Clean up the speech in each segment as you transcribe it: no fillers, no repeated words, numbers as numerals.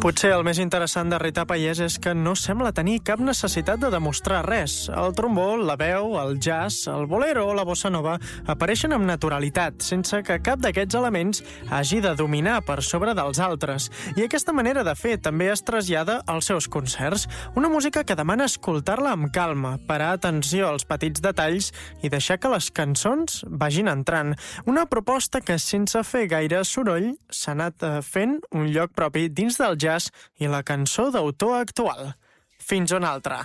Potser el més interessant de Rita Payés és que no sembla tenir cap necessitat de demostrar res. El trombó, la veu, el jazz, el bolero o la bossa nova apareixen amb naturalitat, sense que cap d'aquests elements hagi de dominar per sobre dels altres. I aquesta manera de fer també es trasllada als seus concerts. Una música que demana escoltar-la amb calma, parar atenció als petits detalls i deixar que les cançons vagin entrant. Una proposta que, sense fer gaire soroll, s'ha anat fent un lloc propi dins del jazz i la cançó d'autor actual. Fins una altra.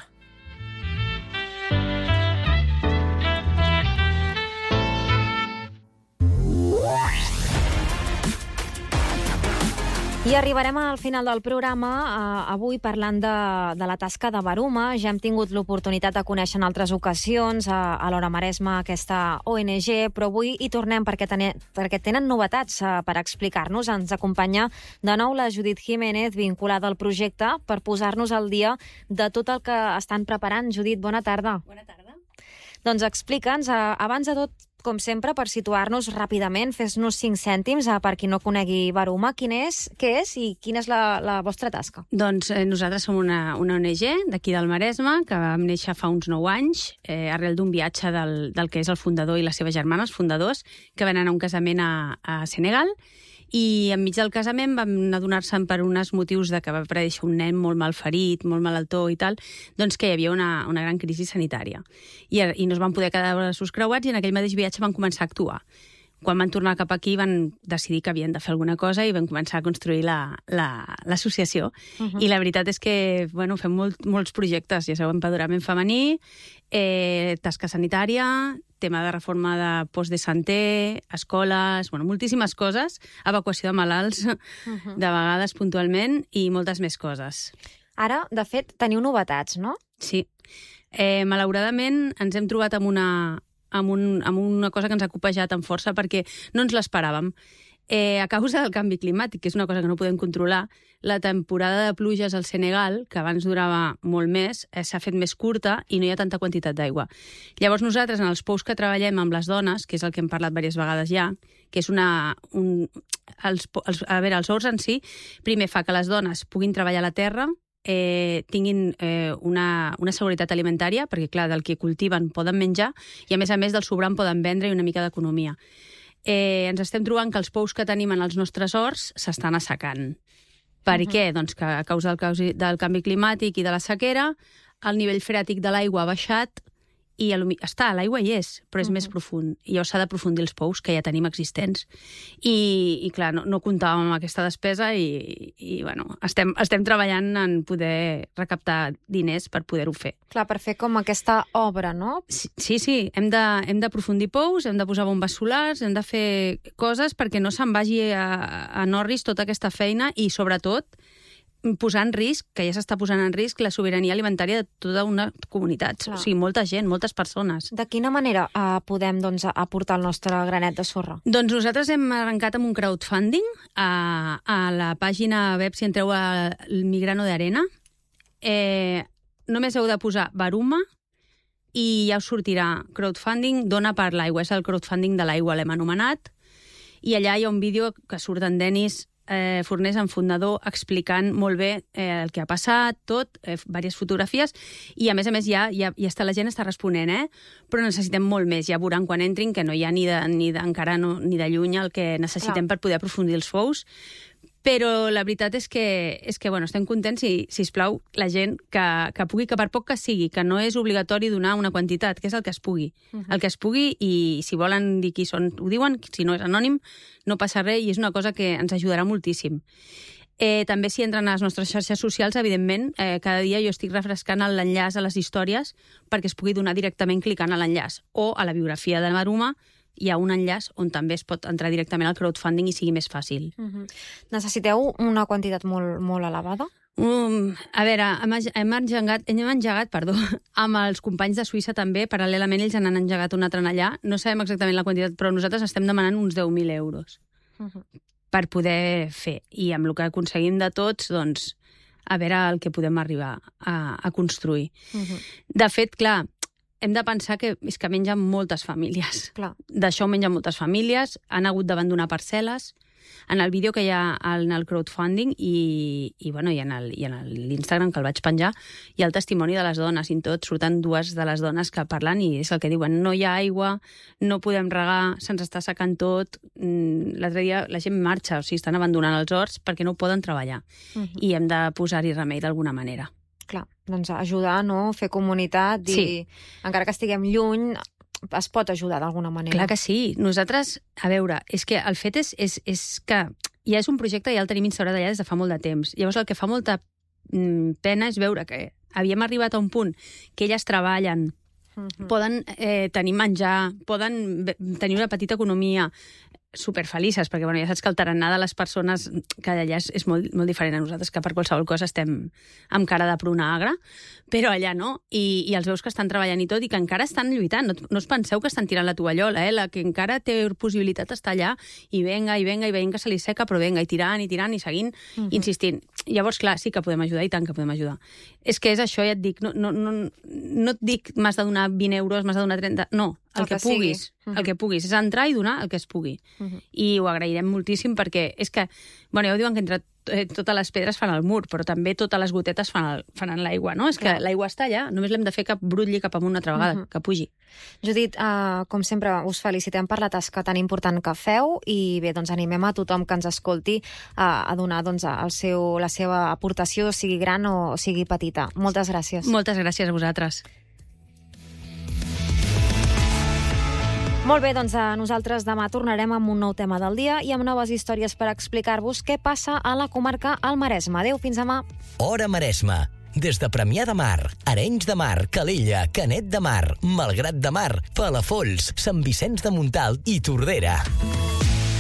I arribarem al final del programa, avui parlant de la tasca de Baruma. Ja hem tingut l'oportunitat de conèixer en altres ocasions a l'Hora Maresma aquesta ONG, però avui hi tornem perquè tenen novetats per explicar-nos. Ens acompanya de nou la Judit Jiménez, vinculada al projecte, per posar-nos al dia de tot el que estan preparant. Judit, bona tarda. Bona tarda. Doncs explica'ns, abans de tot, com sempre, per situar-nos ràpidament, fes-nos 5 cèntims per qui no conegui Baruma. Què és i quina és la vostra tasca? Doncs nosaltres som una ONG d'aquí del Maresme, que vam néixer fa uns 9 anys, arrel d'un viatge del que és el fundador i la seva germana, els fundadors, que van anar a un casament a Senegal, i enmig del casament vam adonar-se'n per uns motius de que va aparèixer un nen molt malferit, molt malaltó i tal, doncs que hi havia una gran crisi sanitària. I no es van poder quedar els braços creuats i en aquell mateix viatge van començar a actuar. Quan van tornar cap aquí van decidir que havien de fer alguna cosa i van començar a construir l'associació. I la veritat és que fem molts projectes, ja sabeu, empadronament femení, tasca sanitària, tema de reforma de post de santé, escoles, moltíssimes coses, evacuació de malalts, de vegades puntualment, i moltes més coses. Ara, de fet, teniu novetats, no? Sí. Malauradament ens hem trobat amb una cosa que ens ha copejat amb força perquè no ens l'esperàvem. A causa del canvi climàtic, que és una cosa que no podem controlar, la temporada de pluges al Senegal, que abans durava molt més, s'ha fet més curta i no hi ha tanta quantitat d'aigua. Llavors nosaltres, en els pous que treballem amb les dones, que és el que hem parlat diverses vegades ja, que és els ous en si, primer fa que les dones puguin treballar a la terra, tinguin una seguretat alimentària, perquè clar, del que cultiven poden menjar, i a més del sobrant poden vendre i una mica d'economia. Ens estem trobant que els pous que tenim en els nostres horts s'estan assecant. Per què? Doncs que a causa del canvi climàtic i de la sequera, el nivell freàtic de l'aigua ha baixat i l'aigua hi és, però és més profund. I llavors s'ha d'aprofundir els pous que ja tenim existents. I clar, no comptàvem amb aquesta despesa i estem treballant en poder recaptar diners per poder-ho fer. Clar, per fer com aquesta obra, no? Sí, hem d'aprofundir pous, hem de posar bombes solars, hem de fer coses perquè no se'n vagi a Norris tota aquesta feina i, sobretot, posar en risc, que ja s'està posant en risc, la sobirania alimentària de tota una comunitat. Clar. O sigui, molta gent, moltes persones. De quina manera podem aportar el nostre granet de sorra? Doncs nosaltres hem arrencat amb un crowdfunding a la pàgina web, si entreu al Migrano de Arena. Només heu de posar Baruma i ja us sortirà crowdfunding, dona per l'aigua. És el crowdfunding de l'aigua, l'hem anomenat. I allà hi ha un vídeo que surt en Denis Fornés, en fundador, explicant molt bé el que ha passat, tot, diverses fotografies, i a més ja la gent està responent, però necessitem molt més. Ja veuran quan entrin que no hi ha ni encara ni de lluny el que necessitem per poder aprofundir els pous. Però la veritat és que estem contents i, sisplau, la gent que pugui, que per poc que sigui, que no és obligatori donar una quantitat, que és el que es pugui. El que es pugui, i si volen dir qui són, ho diuen, si no és anònim, no passa res, i és una cosa que ens ajudarà moltíssim. També si entren a les nostres xarxes socials, evidentment, cada dia jo estic refrescant l'enllaç a les històries perquè es pugui donar directament clicant a l'enllaç. O a la biografia de Baruma hi ha un enllaç on també es pot entrar directament al crowdfunding i sigui més fàcil. Necessiteu una quantitat molt elevada? A veure, hem engegat amb els companys de Suïssa també, paral·lelament ells han engegat un altre allà. No sabem exactament la quantitat, però nosaltres estem demanant uns 10.000 euros per poder fer. I amb el que aconseguim de tots, doncs, a veure el que podem arribar a construir. De fet, clar, hem de pensar que és que mengen moltes famílies. Clar. D'això mengen moltes famílies, han hagut d'abandonar parcel·les, en el vídeo que hi ha en el crowdfunding i en l'Instagram que el vaig penjar, hi ha el testimoni de les dones, i tot surten dues de les dones que parlen i és el que diuen, no hi ha aigua, no podem regar, se'ns està secant tot. L'altre dia la gent marxa, o sigui, estan abandonant els horts perquè no poden treballar i hem de posar-hi remei d'alguna manera. Clar, doncs ajudar, no? Fer comunitat i encara que estiguem lluny es pot ajudar d'alguna manera. Clar que sí. Nosaltres, a veure, és que el fet és que ja és un projecte, ja el tenim instaurat allà des de fa molt de temps. Llavors el que fa molta pena és veure que havíem arribat a un punt que elles treballen, poden tenir menjar, poden tenir una petita economia, superfelices, perquè ja saps que el tarannà de les persones que allà és molt, molt diferent a nosaltres, que per qualsevol cosa estem amb cara de pruna agra, però allà no, i els veus que estan treballant i tot, i que encara estan lluitant. No us penseu que estan tirant la tovallola, la que encara té possibilitat d'estar allà, i venga, i veient que se li seca, però venga, i tirant, i seguint, insistint. Llavors, clar, sí que podem ajudar, i tant que podem ajudar. És que és això, ja et dic, no et dic m'has de donar 20 euros, m'has de donar 30... No, el que puguis. El que puguis. És entrar i donar el que es pugui. I ho agrairem moltíssim perquè és que, ja ho diuen que entre totes les pedres fan el mur, però també totes les gotetes fan l'aigua, no? És que l'aigua està allà, només l'hem de fer que brulli cap amunt una altra vegada, que pugi. Judit, com sempre, us felicitem per la tasca tan important que feu i bé, doncs animem a tothom que ens escolti a donar la seva aportació, sigui gran o sigui petita. Moltes gràcies. Moltes gràcies a vosaltres. Molt bé, doncs nosaltres demà tornarem amb un nou tema del dia i amb noves històries per explicar-vos què passa a la comarca al Maresme. Adéu, fins demà. Hora Maresme. Des de Premià de Mar, Arenys de Mar, Calella, Canet de Mar, Malgrat de Mar, Palafolls, Sant Vicenç de Montalt i Tordera.